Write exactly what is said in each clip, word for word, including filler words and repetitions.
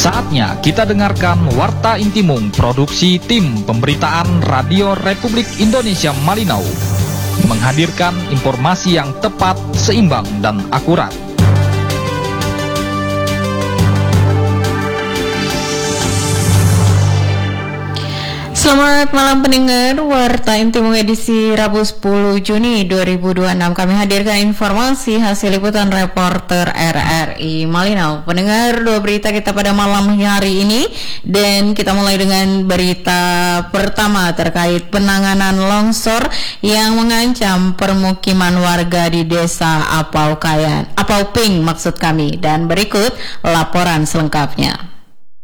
Saatnya kita dengarkan Warta Intimum, produksi tim pemberitaan Radio Republik Indonesia Malinau, menghadirkan informasi yang tepat, seimbang, dan akurat. Selamat malam pendengar Warta Intimum edisi Rabu sepuluh Juni dua ribu dua puluh enam. Kami hadirkan informasi hasil liputan reporter R R I Malinau. Pendengar, dua berita kita pada malam hari ini, dan kita mulai dengan berita pertama terkait penanganan longsor yang mengancam permukiman warga di Desa Apaukayan, Apauping maksud kami, dan berikut laporan selengkapnya.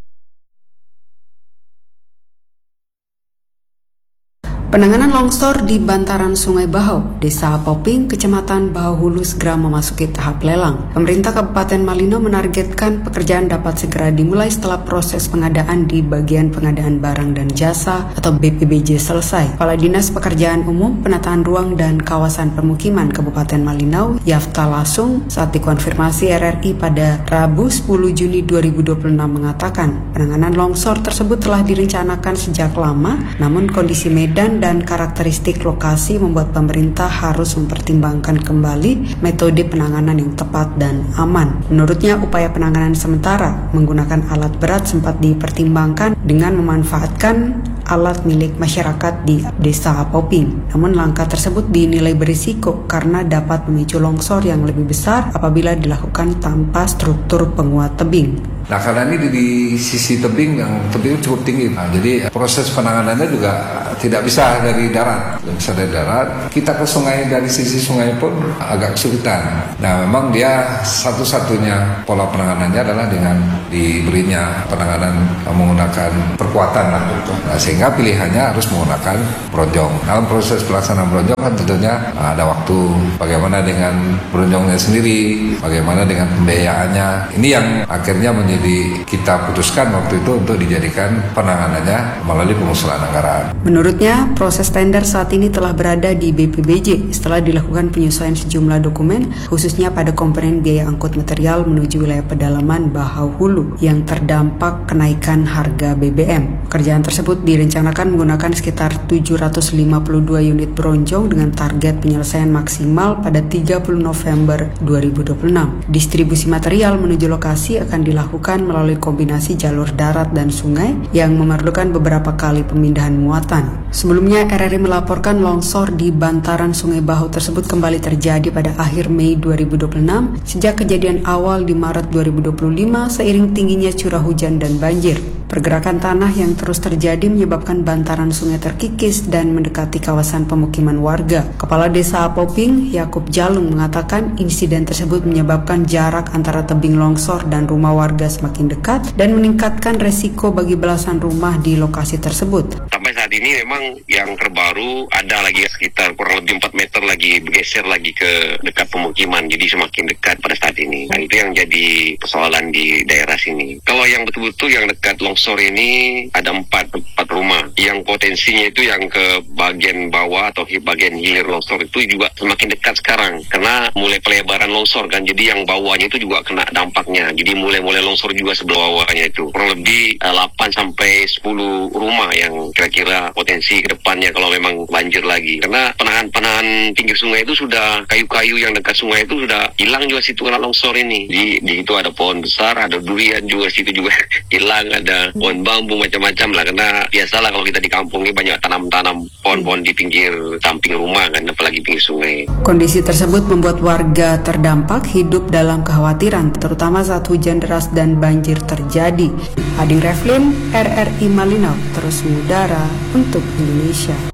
Penanganan longsor di bantaran Sungai Bahau, Desa Apauping, Kecamatan Bahau Hulu segera memasuki tahap lelang. Pemerintah Kabupaten Malinau menargetkan pekerjaan dapat segera dimulai setelah proses pengadaan di bagian pengadaan barang dan jasa atau B P B J selesai. Kepala Dinas Pekerjaan Umum, Penataan Ruang dan Kawasan Permukiman Kabupaten Malinau, Yafta Lasung, saat dikonfirmasi R R I pada Rabu sepuluh Juni dua ribu dua puluh enam mengatakan penanganan longsor tersebut telah direncanakan sejak lama, namun kondisi medan dan karakteristik lokasi membuat pemerintah harus mempertimbangkan kembali metode penanganan yang tepat dan aman. Menurutnya, upaya penanganan sementara menggunakan alat berat sempat dipertimbangkan dengan memanfaatkan alat milik masyarakat di Desa Apauping. Namun langkah tersebut dinilai berisiko karena dapat memicu longsor yang lebih besar apabila dilakukan tanpa struktur penguat tebing. Nah, karena ini di, di sisi tebing yang tebing cukup tinggi, nah, jadi proses penanganannya juga tidak bisa dari darat, tidak bisa dari darat. Kita ke sungai, dari sisi sungai pun agak kesulitan. Nah, memang dia satu-satunya pola penanganannya adalah dengan diberinya penanganan menggunakan perkuatan lah. Nah, sehingga pilihannya harus menggunakan bronjong. Dalam proses pelaksanaan bronjong kan tentunya ada waktu, bagaimana dengan bronjongnya sendiri, bagaimana dengan pembiayaannya. Ini yang akhirnya menjadi Jadi kita putuskan waktu itu untuk dijadikan penanganannya melalui pengusulan anggaran. Menurutnya, proses tender saat ini telah berada di B P B J setelah dilakukan penyesuaian sejumlah dokumen, khususnya pada komponen biaya angkut material menuju wilayah pedalaman Bahau Hulu yang terdampak kenaikan harga B B M. Pekerjaan tersebut direncanakan menggunakan sekitar tujuh ratus lima puluh dua unit bronjong dengan target penyelesaian maksimal pada tiga puluh November dua ribu dua puluh enam. Distribusi material menuju lokasi akan dilakukan melalui kombinasi jalur darat dan sungai yang memerlukan beberapa kali pemindahan muatan. Sebelumnya, R R I melaporkan longsor di bantaran Sungai Bahau tersebut kembali terjadi pada akhir Mei dua ribu dua puluh enam sejak kejadian awal di Maret dua ribu dua puluh lima seiring tingginya curah hujan dan banjir. Pergerakan tanah yang terus terjadi menyebabkan bantaran sungai terkikis dan mendekati kawasan pemukiman warga. Kepala Desa Apauping, Yakub Jalung, mengatakan insiden tersebut menyebabkan jarak antara tebing longsor dan rumah warga semakin dekat dan meningkatkan resiko bagi belasan rumah di lokasi tersebut. Sampai saat ini memang yang terbaru ada lagi sekitar kurang lebih empat meter lagi bergeser lagi ke dekat pemukiman, jadi semakin dekat pada saat ini. Nah, itu yang jadi persoalan di daerah sini. Kalau yang betul-betul yang dekat longsor ini ada empat, empat rumah. Yang potensinya itu yang ke bagian bawah atau bagian hilir longsor itu juga semakin dekat sekarang. Karena mulai pelebaran longsor kan, jadi yang bawahnya itu juga kena dampaknya. Jadi mulai-mulai longsor juga sebelah bawahnya itu. Kurang lebih uh, delapan sampai sepuluh rumah yang kira-kira potensi ke depannya kalau memang banjir lagi. Karena penahan-penahan pinggir sungai itu sudah, kayu-kayu yang dekat sungai itu sudah hilang juga situ kena longsor ini. Di, di situ ada pohon besar, ada durian juga situ juga hilang, ada pohon bambu macam-macam lah. Karena biasalah kalau kita di kampung ini banyak tanam-tanam pohon-pohon di pinggir samping rumah kan, apalagi pinggir sungai. Kondisi tersebut membuat warga terdampak hidup dalam kekhawatiran, terutama saat hujan deras dan banjir terjadi. Ading Reflin, R R I Malinau, terus mengudara untuk Indonesia.